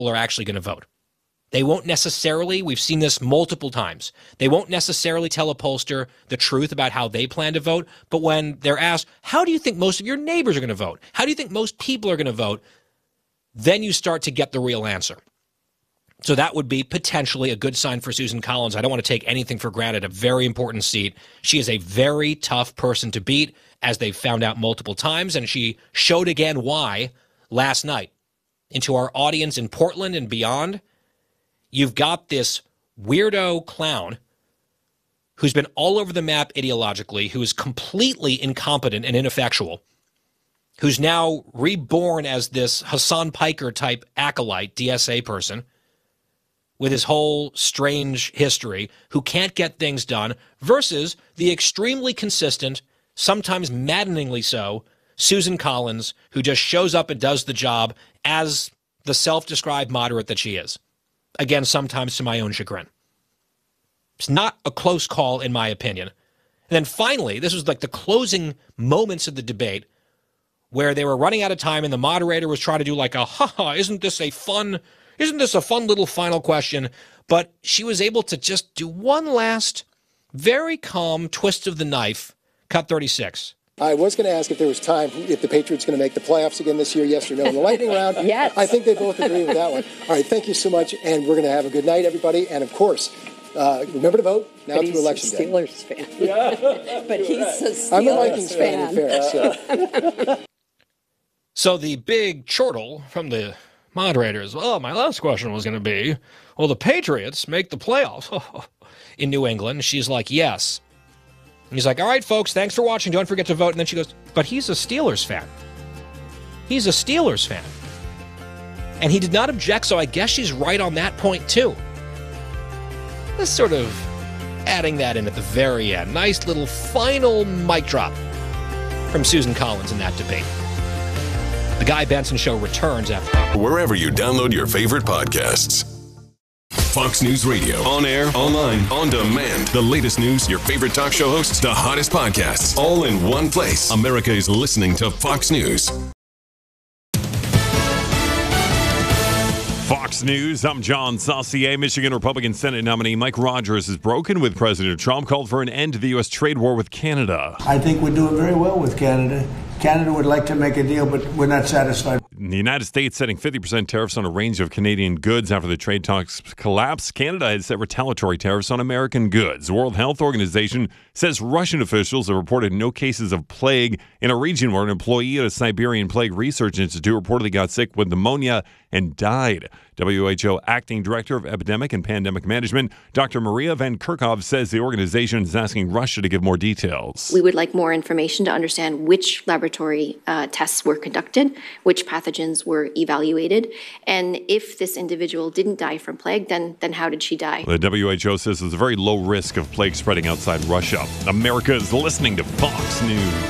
are actually going to vote. They won't necessarily, we've seen this multiple times, they won't necessarily tell a pollster the truth about how they plan to vote, but when they're asked, how do you think most of your neighbors are going to vote? How do you think most people are going to vote? Then you start to get the real answer. So that would be potentially a good sign for Susan Collins. I don't want to take anything for granted, a very important seat. She is a very tough person to beat, as they've found out multiple times, and she showed again why last night. Into our audience in Portland and beyond, you've got this weirdo clown who's been all over the map ideologically, who is completely incompetent and ineffectual, who's now reborn as this Hassan Piker type acolyte, DSA person, with his whole strange history, who can't get things done, versus the extremely consistent, sometimes maddeningly so, Susan Collins, who just shows up and does the job as the self-described moderate that she is. Again, sometimes to my own chagrin. It's not a close call, in my opinion. And then finally, this was like the closing moments of the debate, where they were running out of time and the moderator was trying to do like a, isn't this a fun little final question? But she was able to just do one last very calm twist of the knife, cut 36. I was going to ask if there was time, if the Patriots going to make the playoffs again this year, yes or no, in the lightning round. Yes. I think they both agree with that one. All right, thank you so much, and we're going to have a good night, everybody. And, of course, remember to vote now through Election Day. Steelers fan. Yeah. But he's a Steelers I'm a Vikings fan, in fairness. So. So the big chortle from the moderators, my last question was going to be, will the Patriots make the playoffs in New England? She's like, yes. And he's like, all right, folks, thanks for watching. Don't forget to vote. And then she goes, but he's a Steelers fan. He's a Steelers fan. And he did not object, so I guess she's right on that point, too. Just sort of adding that in at the very end. Nice little final mic drop from Susan Collins in that debate. The Guy Benson Show returns after. Wherever you download your favorite podcasts. Fox News Radio. On air, online, on demand. The latest news, your favorite talk show hosts, the hottest podcasts, all in one place. America is listening to Fox News. Fox News, I'm John Saucier. Michigan Republican Senate nominee Mike Rogers is broken with President Trump, called for an end to the U.S. trade war with Canada. I think we're doing very well with Canada. Canada would like to make a deal, but we're not satisfied. The United States setting 50% tariffs on a range of Canadian goods after the trade talks collapsed. Canada had set retaliatory tariffs on American goods. The World Health Organization says Russian officials have reported no cases of plague in a region where an employee at a Siberian Plague Research Institute reportedly got sick with pneumonia and died. WHO Acting Director of Epidemic and Pandemic Management, Dr. Maria Van Kerkhove, says the organization is asking Russia to give more details. We would like more information to understand which laboratory tests were conducted, which pathogens were evaluated, and if this individual didn't die from plague, then how did she die? The WHO says there's a very low risk of plague spreading outside Russia. America is listening to Fox News.